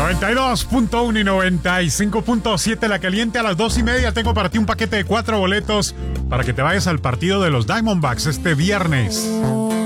92.1 y 95.7 La Caliente. A las 2:30 tengo para ti un paquete de 4 boletos para que te vayas al partido de los Diamondbacks este viernes.